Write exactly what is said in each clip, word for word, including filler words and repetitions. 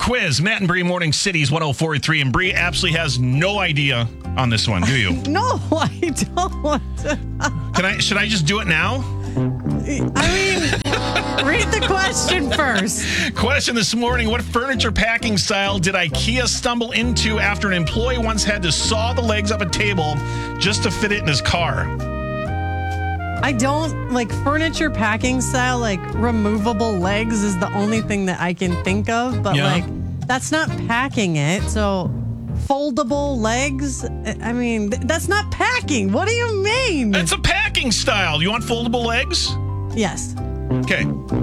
quiz. Matt and Bree, Morning Cities one oh four point three. And Bree absolutely has no idea on this one, do you? No, I don't. Can I? Should I just do it now? I mean, read the question first. Question this morning. What furniture packing style did IKEA stumble into after an employee once had to saw the legs up a table just to fit it in his car? I don't, like, furniture packing style, like, removable legs is the only thing that I can think of. But, Yeah. like, that's not packing it. So, foldable legs, I mean, th- that's not packing. What do you mean? It's a packing style. You want foldable legs? Yes. Okay.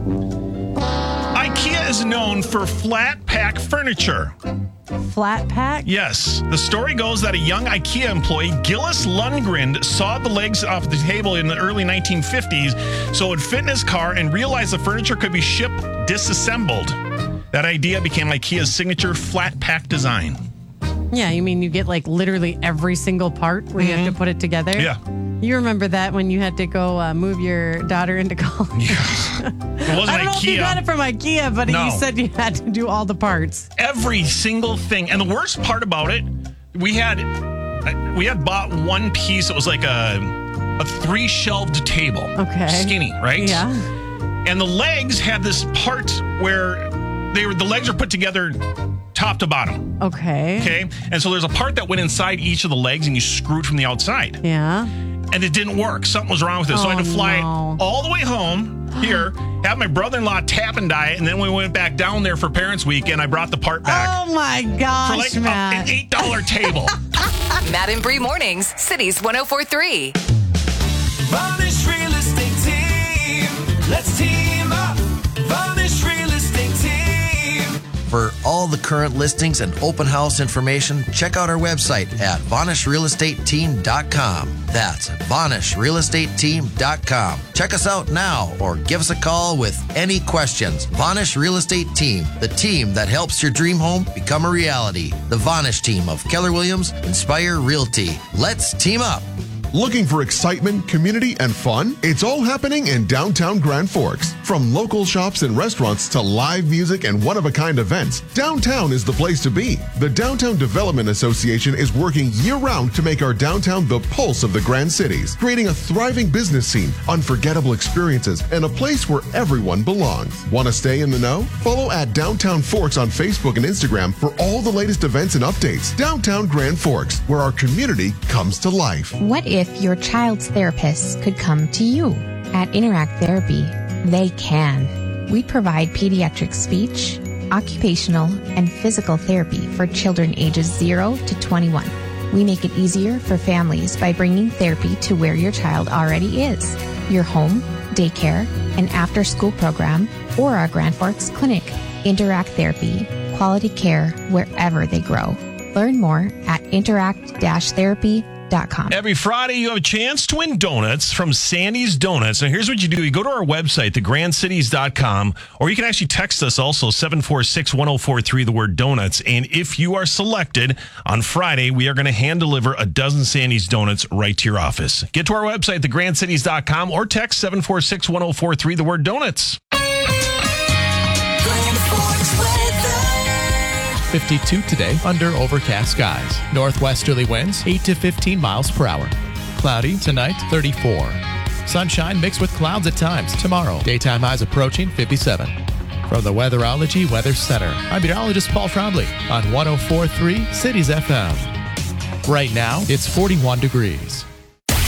IKEA is known for flat pack furniture. Flat pack? Yes. The story goes that a young IKEA employee, Gillis Lundgren, sawed the legs off the table in the early nineteen fifties so it would fit in his car and realized the furniture could be shipped disassembled. That idea became IKEA's signature flat pack design. Yeah, you mean you get, like, literally every single part where mm-hmm. you have to put it together? Yeah. You remember that when you had to go uh, move your daughter into college? Yeah. It wasn't I don't know IKEA. if you got it from IKEA, but No. you said you had to do all the parts. Every single thing. And the worst part about it, we had we had bought one piece. It was like a a three shelved table. Okay. Skinny, right? Yeah. And the legs had this part where they were the legs are put together top to bottom. Okay. Okay. And so there's a part that went inside each of the legs and you screwed from the outside. Yeah. And it didn't work. Something was wrong with it. So I had to Oh, fly no. all the way home here, have my brother-in-law tap and die, and then we went back down there for Parents Week, and I brought the part back Oh, my gosh, for like a- Matt. an eight dollar table. Matt and Bree Mornings, Cities one oh four point three. Varnish Real Estate Team. Let's team up. Varnish Real Estate Team. For all the current listings and open house information, check out our website at Vanish Real Estate Team dot com. That's Vanish Real Estate Team dot com. Check us out now or give us a call with any questions. Vanish Real Estate Team, the team that helps your dream home become a reality. The Vanish team of Keller Williams, Inspire Realty. Let's team up. Looking for excitement, community, and fun? It's all happening in downtown Grand Forks. From local shops and restaurants to live music and one-of-a-kind events, downtown is the place to be. The Downtown Development Association is working year-round to make our downtown the pulse of the Grand Cities, creating a thriving business scene, unforgettable experiences, and a place where everyone belongs. Want to stay in the know? Follow at Downtown Forks on Facebook and Instagram for all the latest events and updates. Downtown Grand Forks, where our community comes to life. What if your child's therapist could come to you? At Interact Therapy, they can. We provide pediatric speech, occupational, and physical therapy for children ages zero to twenty-one. We make it easier for families by bringing therapy to where your child already is, your home, daycare, and after-school program, or our Grand Forks Clinic. Interact Therapy, quality care wherever they grow. Learn more at interact dash therapy dot com. Every Friday, you have a chance to win donuts from Sandy's Donuts. Now, here's what you do. You go to our website, the grand cities dot com, or you can actually text us also, seven four six, one oh four three, the word donuts. And if you are selected on Friday, we are going to hand deliver a dozen Sandy's Donuts right to your office. Get to our website, the grand cities dot com, or text seven four six, one oh four three, the word donuts. fifty-two today under overcast skies. Northwesterly winds eight to fifteen miles per hour. Cloudy tonight, thirty-four. Sunshine mixed with clouds at times tomorrow. Daytime highs approaching fifty-seven. From the Weatherology Weather Center, I'm meteorologist Paul Trombley on one oh four point three Cities F M. Right now, it's forty-one degrees.